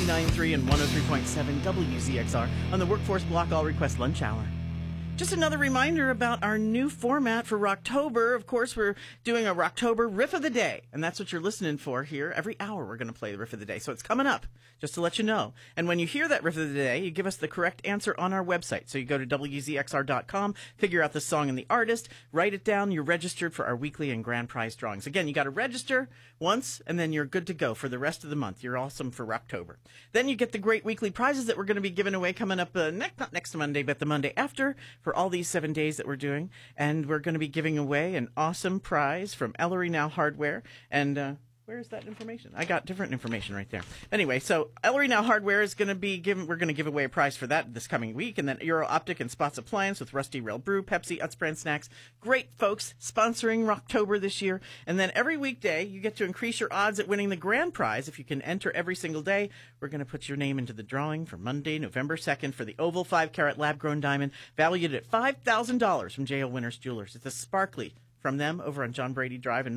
99.3 and 103.7 WZXR on the Workforce Block All Request Lunch Hour. Just another reminder about our new format for Rocktober. Of course, we're doing a Rocktober Riff of the Day, and that's what you're listening for here. Every hour we're going to play the Riff of the Day, so it's coming up, just to let you know. And when you hear that Riff of the Day, you give us the correct answer on our website. So you go to WZXR.com, figure out the song and the artist, write it down, you're registered for our weekly and grand prize drawings. Again, you got to register once, and then you're good to go for the rest of the month. You're awesome for Rocktober. Then you get the great weekly prizes that we're going to be giving away coming up not next Monday, but the Monday after, for all these 7 days that we're doing. And we're going to be giving away an awesome prize from Ellery Now Hardware. And where's that information? I got different information right there. Anyway, so Ellery Now Hardware is going to be we're going to give away a prize for that this coming week. And then Euro Optic and Spots Appliance with Rusty Rail Brew, Pepsi, Utz Brand Snacks. Great folks sponsoring Rocktober this year. And then every weekday, you get to increase your odds at winning the grand prize. If you can enter every single day, we're going to put your name into the drawing for Monday, November 2nd for the Oval 5-carat lab-grown diamond valued at $5,000 from J.L. Winters Jewelers. It's a sparkly from them over on John Brady Drive in